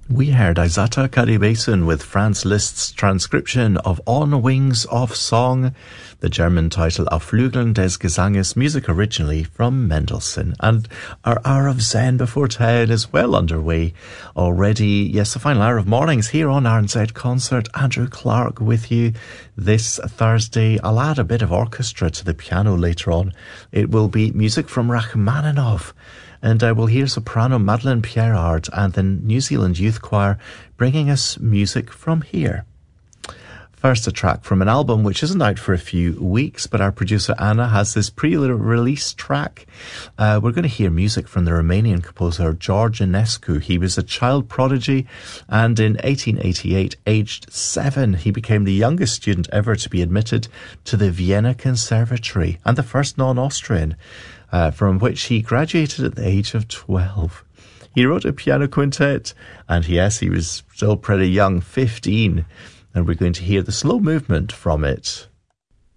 We heard Isata Karibason with Franz Liszt's transcription of On Wings of Song, the German title Auf Flügeln des Gesanges, music originally from Mendelssohn. And our hour of Zen before 10 is well underway already. Yes, the final hour of mornings here on RNZ Concert. Andrew Clark with you this Thursday. I'll add a bit of orchestra to the piano later on. It will be music from Rachmaninoff. And we'll hear soprano Madeleine Pierrard and the New Zealand Youth Choir bringing us music from here. First, a track from an album which isn't out for a few weeks, but our producer Anna has this pre-release track. We're going to hear music from the Romanian composer George Enescu. He was a child prodigy, and in 1888, aged 7, he became the youngest student ever to be admitted to the Vienna Conservatory, and the first non-Austrian. From which he graduated at the age of 12. He wrote a piano quintet, and yes, he was still pretty young, 15, and we're going to hear the slow movement from it.